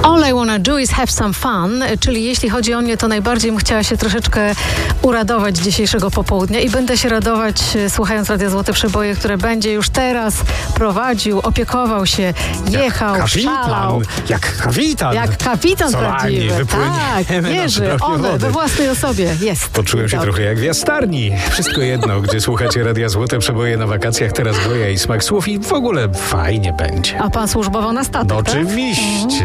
All I wanna do is have some fun, czyli jeśli chodzi o mnie, to najbardziej bym chciała się troszeczkę uradować dzisiejszego popołudnia i będę się radować słuchając Radia Złote Przeboje, które będzie już teraz prowadził, opiekował się, jechał, szalał. Jak kapitan. Jak kapitan prawdziwy. Tak, wierzy, on we własnej osobie jest. Poczułem się trochę jak w jastarni. Wszystko jedno, gdzie słuchacie Radia Złote Przeboje na wakacjach, teraz boja i smak słów i w ogóle fajnie będzie. A pan służbowo na statek, No tak? oczywiście.